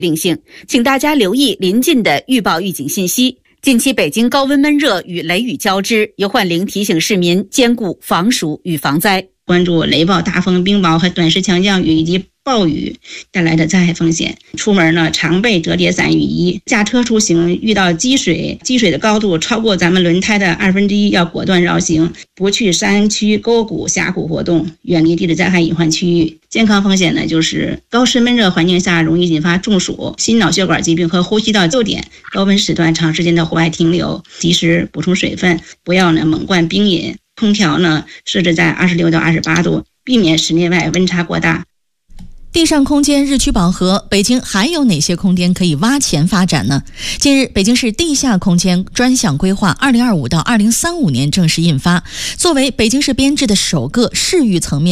令性，请大家留意临近的预报预警信息。近期北京高温闷热与雷雨交织，由焕玲提醒市民兼顾防暑与防灾， 关注雷暴、大风、冰雹和短时强降雨以及暴雨带来的灾害风险。出门呢，常备折叠伞、雨衣。驾车出行遇到积水的高度超过咱们轮胎的1/2，要果断绕行，不去山区、沟谷、峡谷活动，远离地质灾害隐患区域。健康风险呢，就是高湿闷热环境下容易引发中暑、心脑血管疾病和呼吸道旧点。高温时段长时间的户外停留，及时补充水分，不要呢猛灌冰饮。空调呢设置在26到28度，避免室内外温差过大。 地上空间日趋饱和，北京还有哪些空间可以挖钱发展呢？近日，北京市地下空间专项规划2025到2035年正式印发，作为北京市编制的首个市域层面